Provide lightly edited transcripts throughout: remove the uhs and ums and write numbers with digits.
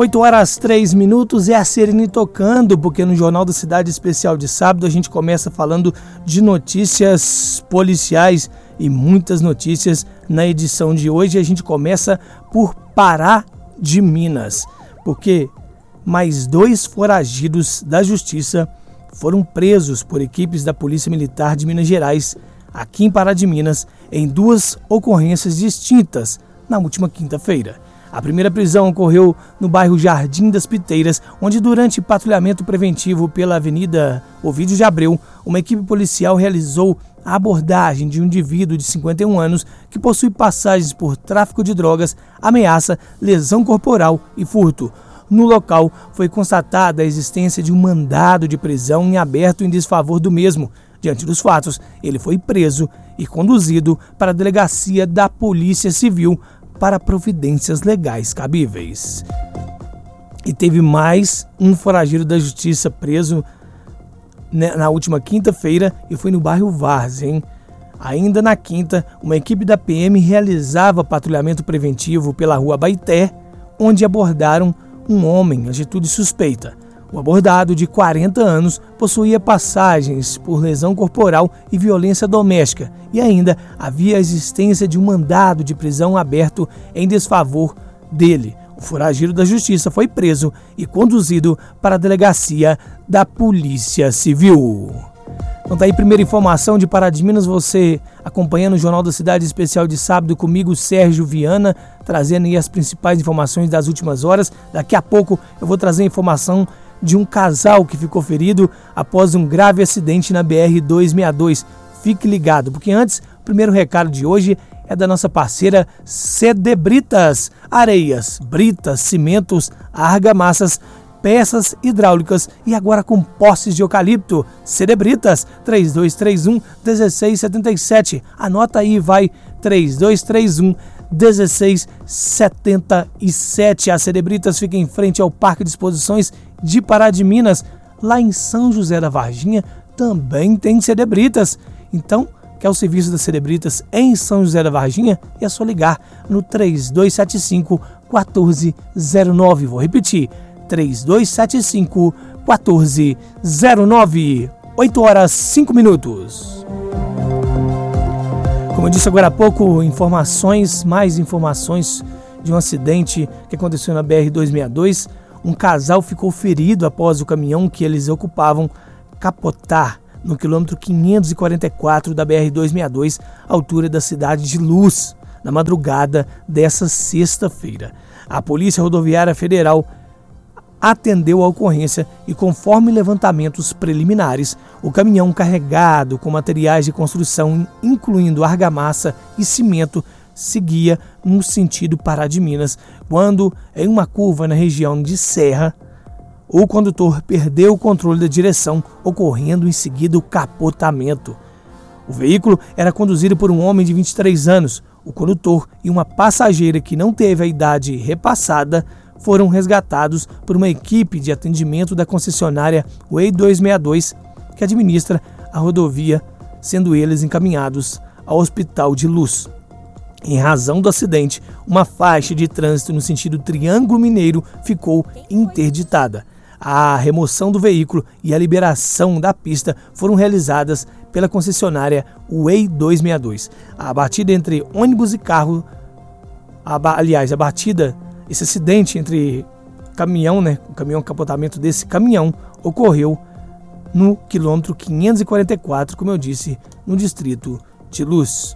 8h03 é a Sirene tocando, porque no Jornal da Cidade Especial de sábado a gente começa falando de notícias policiais e muitas notícias na edição de hoje. A gente começa por Pará de Minas, porque mais 2 foragidos da Justiça foram presos por equipes da Polícia Militar de Minas Gerais, aqui em Pará de Minas, em 2 ocorrências distintas na última quinta-feira. A primeira prisão ocorreu no bairro Jardim das Piteiras, onde durante patrulhamento preventivo pela Avenida Ovídio de Abreu, uma equipe policial realizou a abordagem de um indivíduo de 51 anos que possui passagens por tráfico de drogas, ameaça, lesão corporal e furto. No local, foi constatada a existência de um mandado de prisão em aberto em desfavor do mesmo. Diante dos fatos, ele foi preso e conduzido para a delegacia da Polícia Civil para providências legais cabíveis. E teve mais um foragido da Justiça preso na última quinta-feira e foi no bairro Várzea, hein? Ainda na quinta, uma equipe da PM realizava patrulhamento preventivo pela rua Baité, onde abordaram um homem em atitude suspeita. O abordado, de 40 anos, possuía passagens por lesão corporal e violência doméstica, e ainda havia a existência de um mandado de prisão aberto em desfavor dele. O foragido da Justiça foi preso e conduzido para a delegacia da Polícia Civil. Então tá aí, primeira informação de Pará de Minas, você acompanhando o Jornal da Cidade Especial de sábado comigo, Sérgio Viana, trazendo aí as principais informações das últimas horas. Daqui a pouco eu vou trazer a informação de um casal que ficou ferido após um grave acidente na BR-262. Fique ligado, porque antes, o primeiro recado de hoje é da nossa parceira Cedebritas. Areias, britas, cimentos, argamassas, peças hidráulicas e agora com postes de eucalipto. Cedebritas, 3231-1677. Anota aí, vai, 3231-1677. A Cedebritas fica em frente ao Parque de Exposições de Pará de Minas. Lá em São José da Varginha também tem Cedebritas. Então, quer o serviço da Cedebritas em São José da Varginha? É só ligar no 3275-1409. Vou repetir, 3275-1409. 8h05. Como eu disse agora há pouco, mais informações de um acidente que aconteceu na BR-262. Um casal ficou ferido após o caminhão que eles ocupavam capotar no quilômetro 544 da BR-262, altura da cidade de Luz, na madrugada dessa sexta-feira. A Polícia Rodoviária Federal atendeu a ocorrência e, conforme levantamentos preliminares, o caminhão carregado com materiais de construção, incluindo argamassa e cimento, seguia no sentido Pará de Minas, quando, em uma curva na região de Serra, o condutor perdeu o controle da direção, ocorrendo em seguida o capotamento. O veículo era conduzido por um homem de 23 anos. O condutor e uma passageira que não teve a idade repassada foram resgatados por uma equipe de atendimento da concessionária Way 262, que administra a rodovia, sendo eles encaminhados ao Hospital de Luz. Em razão do acidente, uma faixa de trânsito no sentido Triângulo Mineiro ficou interditada. A remoção do veículo e a liberação da pista foram realizadas pela concessionária Way 262. A batida entre ônibus e carro, esse acidente entre caminhão, o capotamento desse caminhão ocorreu no quilômetro 544, como eu disse, no distrito de Luz.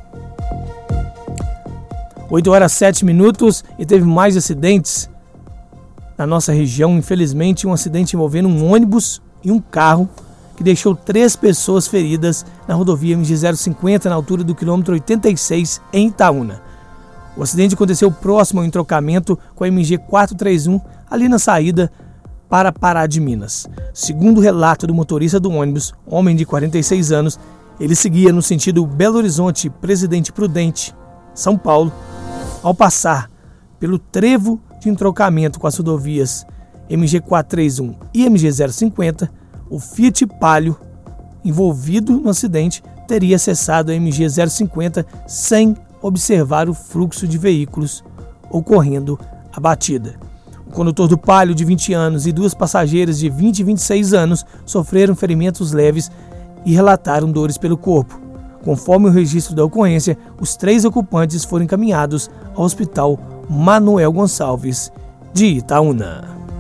8h07 e teve mais acidentes na nossa região. Infelizmente, um acidente envolvendo um ônibus e um carro que deixou 3 pessoas feridas na rodovia MG-050, na altura do quilômetro 86, em Itaúna. O acidente aconteceu próximo ao entrocamento com a MG-431, ali na saída para Pará de Minas. Segundo o relato do motorista do ônibus, homem de 46 anos, ele seguia no sentido Belo Horizonte, Presidente Prudente, São Paulo. Ao passar pelo trevo de entrocamento com as rodovias MG-431 e MG-050, o Fiat Palio, envolvido no acidente, teria acessado a MG-050 sem observar o fluxo de veículos, ocorrendo a batida. O condutor do Palio, de 20 anos, e 2 passageiras de 20 e 26 anos sofreram ferimentos leves e relataram dores pelo corpo. Conforme o registro da ocorrência, os 3 ocupantes foram encaminhados ao Hospital Manuel Gonçalves, de Itaúna.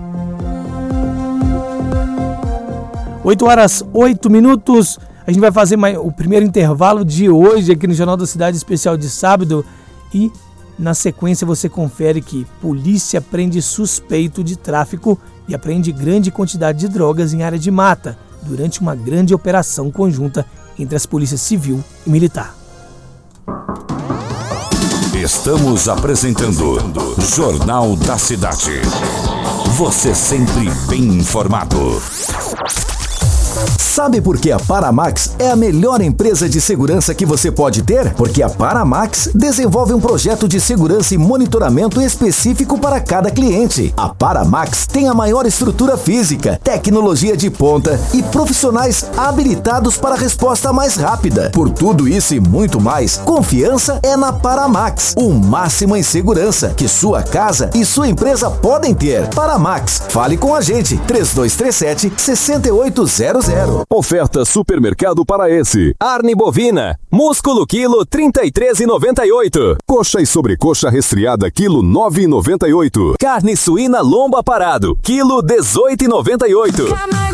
8h08. A gente vai fazer o primeiro intervalo de hoje aqui no Jornal da Cidade Especial de sábado e na sequência você confere que polícia prende suspeito de tráfico e apreende grande quantidade de drogas em área de mata durante uma grande operação conjunta entre as polícias civil e militar. Estamos apresentando Jornal da Cidade. Você sempre bem informado. Sabe por que a Paramax é a melhor empresa de segurança que você pode ter? Porque a Paramax desenvolve um projeto de segurança e monitoramento específico para cada cliente. A Paramax tem a maior estrutura física, tecnologia de ponta e profissionais habilitados para a resposta mais rápida. Por tudo isso e muito mais, confiança é na Paramax. O máximo em segurança que sua casa e sua empresa podem ter. Paramax, fale com a gente. 3237-6800. Oferta Supermercado Paraense. Carne bovina, músculo quilo 33,98. Coxa e sobrecoxa resfriada quilo 9,98. Carne suína lombo aparado, quilo 18,98.